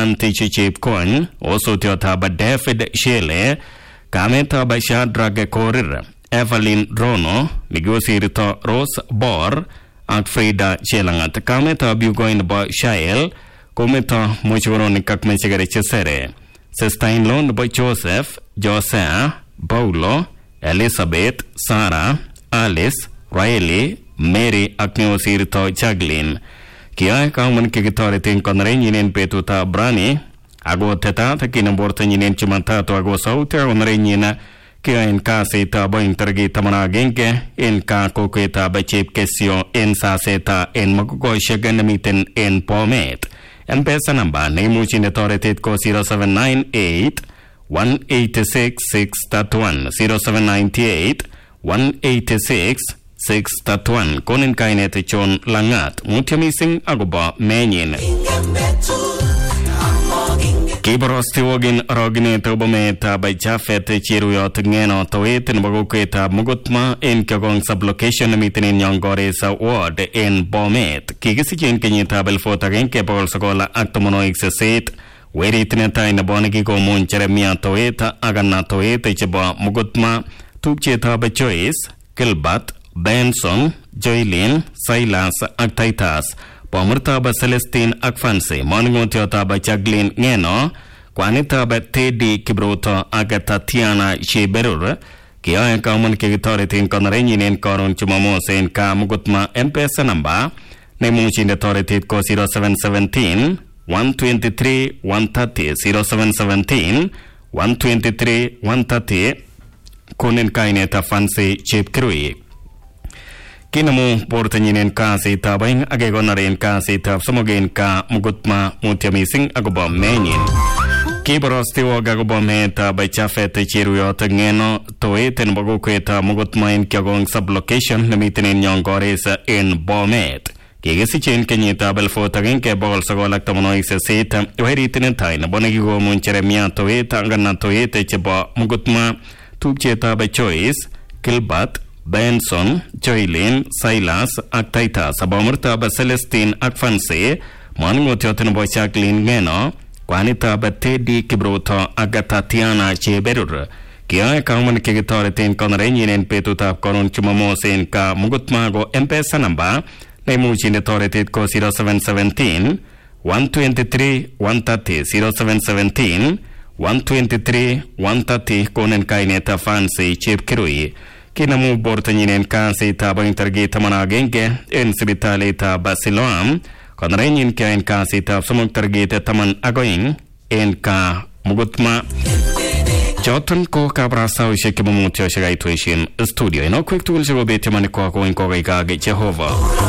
Antich Chepkony, also Teotaba David Shele, Kametaba Shadrag Korir, Evelyn Rono, Migosirito Rose Bor, ak Frida Chelangat, Kametaba Yugoin Ba Shael, Kometa Mochoroni Kakmechegare Chesere, Sestain Lon Ba Joseph, Josea, Paulo, Elizabeth, Sarah, Alice, Riley, Mary Akneosirito Jaglin. Kia kaman kikitaritin konrenyinen petuta brani, ago teta takinamborta nyinen chumantato ago sauta onrenyina kia en kasita ba intergita managenke en ka koketa ba chip kesio en saseta en makuko shaganamiten en pomet. En pesa namba nemuchine toretit ko 0798 186 631 0798 186 631 konin kainete chon langat mutiamising agoba menyin Kiborosti wogin rogine tobometa by Jafet Chiruyot ngeno towet in bagoketa mugutma in kagong sublocation mitin in Yongoresa ward in Bomet kigisichen kenyita belfota genke bol sagola aktomonoik seset weri tineta in bonigi go mun Jeremia toweta agana toweta cheba mugutma tupcheta by Joyce Gilbert Benson, Joylin, Silas, ak Titus, Pomurtaba Celestine ak Fancy, Moningotiotaba Jaglin Ngeno, Kwanitaba Teddy Kibroto ak Tatiana Sheberur, Kia Kaman Kitoritin Konrenyin in Koron Chumamose in Kamugutma MPS number, Nemuchin the Torretit Co 0717 123 130 0717 123 130 Kunin Kaineta Fancy Chip Krui. Kinamu portanyinen ka si tabaing agegonarin ka si tab sumogen ka mugutma mutiamising agoba menyin. Kiborosti wog agoba meta by Jafet Chiruyot ngeno toeten bagokweta mugutma in kyagong sublocation namitin in Yongoresa in Bomet. Kigisichen kenyita belfota genke bol sagolak tamonoik se seta weritin taina bonegigo mun Jeremia toeta ngana toete cheba mugutma tupcheta by Choice Gilbert Benson, Joylin, Silas, ak Titus, Abomurtaba Celestine, ak Fancy, Moningotiotino Boy Jacqueline Ngeno, Kwanitaba Teddy Kibroto, ak Tatiana Cheberur, Kia Kaman Kigitoritin Konrenyin Petuta Koron Chumamosin Ka Mugutmago MPS number, Nemuchin the Torretit Co 0717 123 130 0717 123 130 Konen Kaineta Fancy Chip Kirui. Kinamu bortanyinen kasi taba intergita managenge en sibitali taba Siloam konrenyin ka en kasi tab sumog targita taman agoing en ka mugutma Joton ko kabrasa o shekimumutyo shagay tuishin studio ino quick tools go bete maniko ako in kogay kage Jehovah